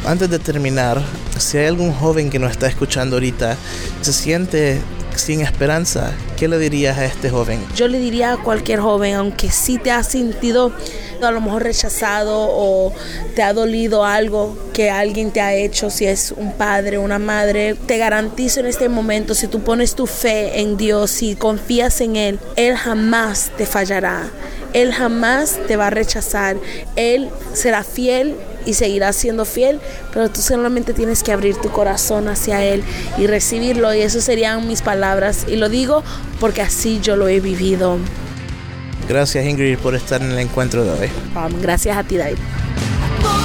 Antes de terminar, si hay algún joven que nos está escuchando ahorita, se siente sin esperanza, ¿qué le dirías a este joven? Yo le diría a cualquier joven, aunque sí te has sentido a lo mejor rechazado o te ha dolido algo que alguien te ha hecho, si es un padre o una madre, te garantizo en este momento, si tú pones tu fe en Dios, si confías en Él, Él jamás te fallará. Él jamás te va a rechazar. Él será fiel y seguirá siendo fiel, pero tú solamente tienes que abrir tu corazón hacia Él y recibirlo, y eso serían mis palabras, y lo digo porque así yo lo he vivido. Gracias, Ingrid, por estar en el encuentro de hoy. Gracias a ti, David.